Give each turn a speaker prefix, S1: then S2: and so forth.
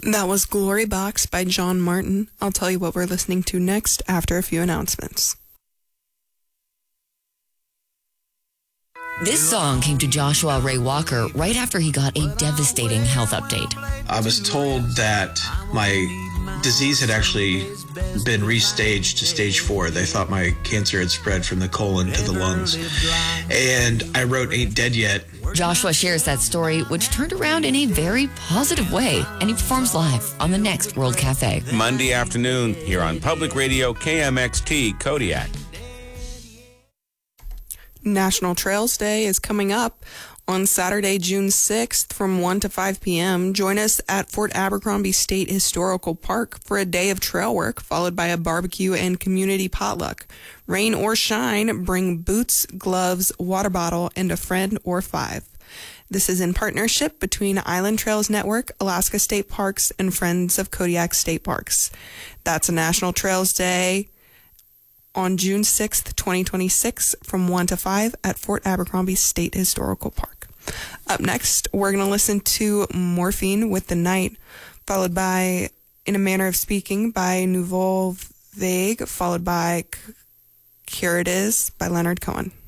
S1: That was Glory Box by John Martin. I'll tell you what we're listening to next after a few announcements.
S2: This song came to Joshua Ray Walker right after he got a devastating health update.
S3: I was told that my disease had actually been restaged to stage 4. They thought my cancer had spread from the colon to the lungs. And I wrote Ain't Dead Yet.
S2: Joshua shares that story, which turned around in a very positive way, and he performs live on the next World Cafe.
S4: Monday afternoon here on Public Radio KMXT Kodiak.
S1: National Trails Day is coming up on Saturday, June 6th from 1 to 5 p.m. Join us at Fort Abercrombie State Historical Park for a day of trail work, followed by a barbecue and community potluck. Rain or shine, bring boots, gloves, water bottle, and a friend or 5. This is in partnership between Island Trails Network, Alaska State Parks, and Friends of Kodiak State Parks. That's a National Trails Day on June 6th, 2026, from 1 to 5 at Fort Abercrombie State Historical Park. Up next, we're going to listen to Morphine with the Night, followed by In a Manner of Speaking by Nouvelle Vague, followed by Here It Is by Leonard Cohen.